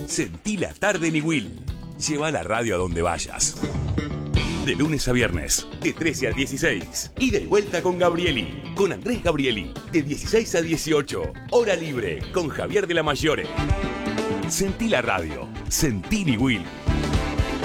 Sentí la tarde en Iguil. Lleva la radio a donde vayas. De lunes a viernes, de 13 a 16. Y de vuelta con Gabrieli, con Andrés Gabrieli, de 16 a 18. Hora libre, con Javier de la Mayore. Sentí la radio. Sentí Iguil.